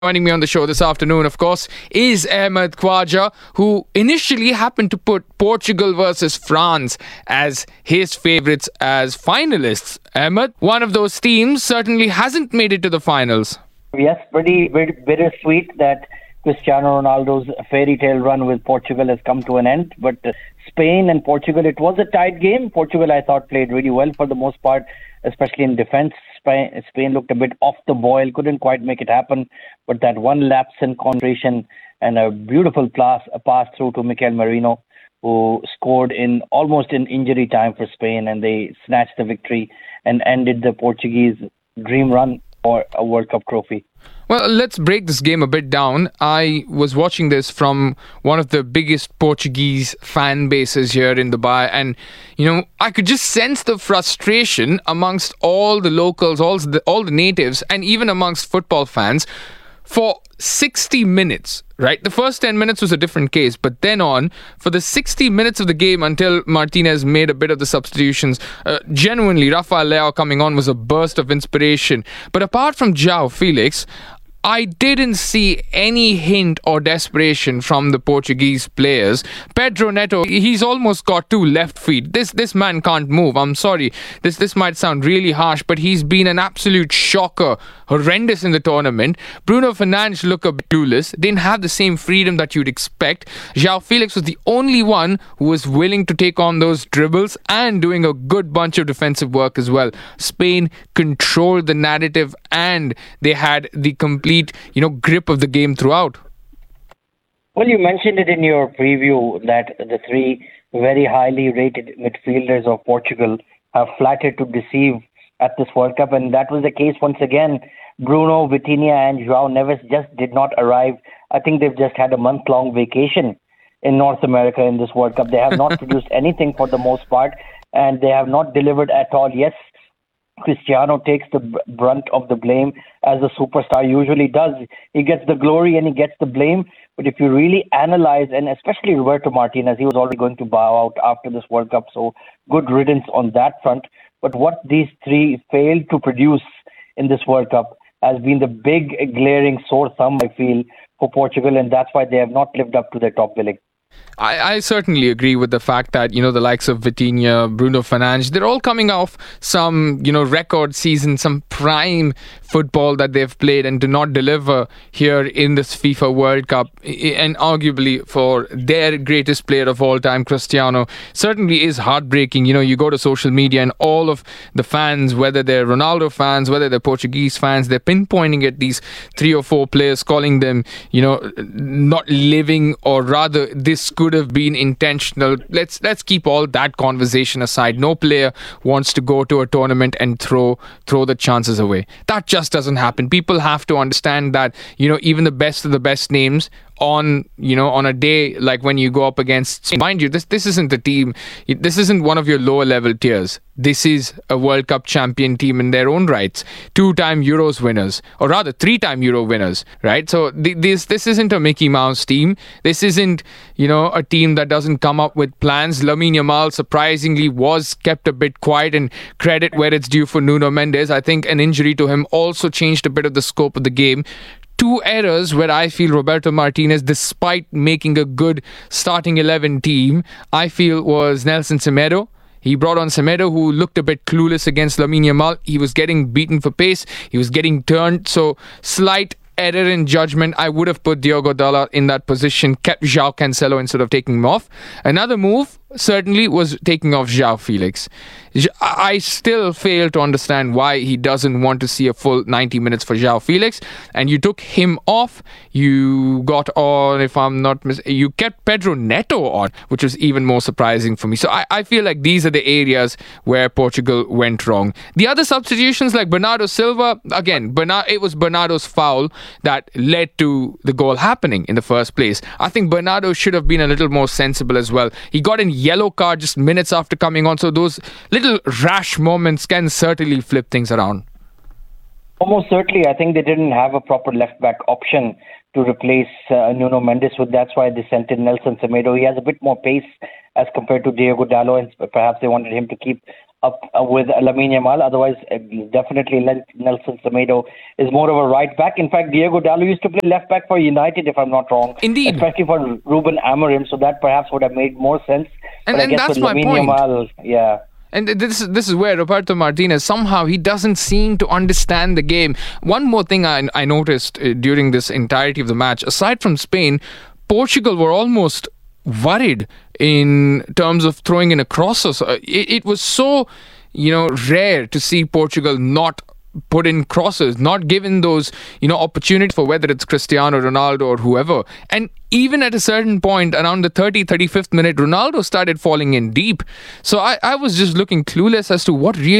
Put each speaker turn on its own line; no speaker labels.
Joining me on the show this afternoon, of course, is Ahmed Khwaja, who initially happened to put Portugal versus France as his favourites as finalists. Ahmed, one of those teams, certainly hasn't made it to the finals.
Yes, pretty bittersweet that Cristiano Ronaldo's fairy tale run with Portugal has come to an end. But Spain and Portugal, it was a tight game. Portugal, I thought, played really well for the most part, especially in defence. Spain looked a bit off the boil, couldn't quite make it happen. But that one lapse in concentration and a beautiful pass through to Mikel Merino, who scored almost in injury time for Spain, and they snatched the victory and ended the Portuguese dream run for a World Cup trophy.
Well, let's break this game a bit down. I was watching this from one of the biggest Portuguese fan bases here in Dubai, and I could just sense the frustration amongst all the locals, all the natives, and even amongst football fans for 60 minutes, right? The first 10 minutes was a different case, but then on, for the 60 minutes of the game until Martinez made a bit of the substitutions, genuinely, Rafael Leao coming on was a burst of inspiration. But apart from João Felix, I didn't see any hint or desperation from the Portuguese players. Pedro Neto, he's almost got two left feet. This man can't move. I'm sorry. This might sound really harsh, but he's been an absolute shocker. Horrendous in the tournament. Bruno Fernandes looked a bit clueless. Didn't have the same freedom that you'd expect. João Felix was the only one who was willing to take on those dribbles and doing a good bunch of defensive work as well. Spain controlled the narrative and they had the complete grip of the game throughout.
Well, you mentioned it in your preview that the three very highly rated midfielders of Portugal have flattered to deceive at this World Cup, and that was the case once again. Bruno, Vitinha and João Neves just did not arrive. I think they've just had a month-long vacation in North America in this World Cup. They have not produced anything for the most part, and they have not delivered at all. Yes, Cristiano takes the brunt of the blame, as a superstar usually does. He gets the glory and he gets the blame. But if you really analyze, and especially Roberto Martinez, he was already going to bow out after this World Cup, so good riddance on that front. But what these three failed to produce in this World Cup has been the big glaring sore thumb, I feel, for Portugal, and that's why they have not lived up to their top billing.
I certainly agree with the fact that, the likes of Vitinha, Bruno Fernandes, they're all coming off some, record season, some prime football that they've played, and to not deliver here in this FIFA World Cup, and arguably for their greatest player of all time, Cristiano, certainly is heartbreaking. You go to social media and all of the fans, whether they're Ronaldo fans, whether they're Portuguese fans, they're pinpointing at these 3 or 4 players, calling them, not living, or rather this could have been intentional. Let's keep all that conversation aside. No player wants to go to a tournament and throw the chances away. That just doesn't happen. People have to understand that, even the best of the best names on a day like when you go up against, mind you, this isn't the team, this isn't one of your lower level tiers. This is a World Cup champion team in their own rights, 2-time Euros winners, or rather 3-time Euro winners, right? So this isn't a Mickey Mouse team. This isn't a team that doesn't come up with plans. Lamine Yamal surprisingly was kept a bit quiet, and credit where it's due for Nuno Mendes. I think an injury to him also changed a bit of the scope of the game. 2 errors where I feel Roberto Martinez, despite making a good starting 11 team, I feel was Nelson Semedo. He brought on Semedo, who looked a bit clueless against Lamine Yamal. He was getting beaten for pace. He was getting turned. So slight error in judgment. I would have put Diogo Dalot in that position, kept João Cancelo instead of taking him off. Another move certainly was taking off João Felix. I still fail to understand why he doesn't want to see a full 90 minutes for João Felix. And you took him off. You got on, if I'm not you kept Pedro Neto on, which was even more surprising for me. So I feel like these are the areas where Portugal went wrong. The other substitutions like Bernardo Silva, again, it was Bernardo's foul that led to the goal happening in the first place. I think Bernardo should have been a little more sensible as well. He got in yellow card just minutes after coming on, so those little rash moments can certainly flip things around.
Almost certainly. I think they didn't have a proper left-back option to replace Nuno Mendes with. That's why they sent in Nelson Semedo. He has a bit more pace as compared to Diogo Dalot, and perhaps they wanted him to keep up with Lamine Yamal. Otherwise, definitely Nelson Semedo is more of a right back. In fact, Diego Dallo used to play left back for United, if I'm not wrong.
Indeed.
Especially for Ruben Amorim, so that perhaps would have made more sense.
And
I guess
that's
with
my
Lamine
point.
Yamal, yeah.
And this is where Roberto Martinez, somehow he doesn't seem to understand the game. One more thing I noticed during this entirety of the match, aside from Spain, Portugal were almost worried in terms of throwing in a crosses. It was so, rare to see Portugal not put in crosses, not given those, opportunities for whether it's Cristiano Ronaldo or whoever. And even at a certain point, around the 35th minute, Ronaldo started falling in deep. So I was just looking clueless as to what really